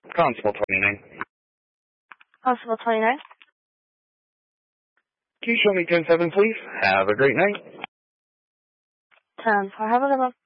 Constable 29. Constable 29. Can you show me 10-7, please? Have a great night. 10-4. Have a good one.